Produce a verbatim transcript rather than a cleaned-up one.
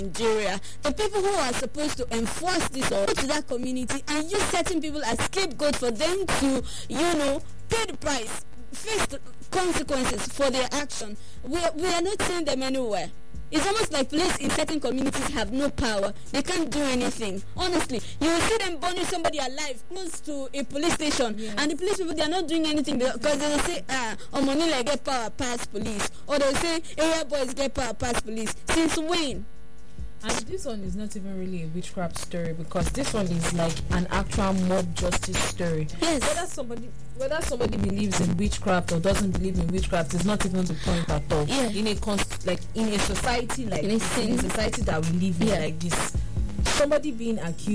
Nigeria, the people who are supposed to enforce this law to that community and use certain people as scapegoats for them to, you know, pay the price, face the consequences for their action. We are, we are not seeing them anywhere. It's almost like police in certain communities have no power. They can't do anything. Honestly, you will see them burning somebody alive close to a police station, yes. And the police people, they are not doing anything because they will say, ah, Omonile get power past police, or they will say, area boys get power past police. Since when? And this one is not even really a witchcraft story, because this one is like an actual mob justice story. Yes. Whether somebody whether somebody believes in witchcraft or doesn't believe in witchcraft is not even the point at all. Yeah. In a const- like in a society like in a, in a society that we live in, yeah. like this, somebody being accused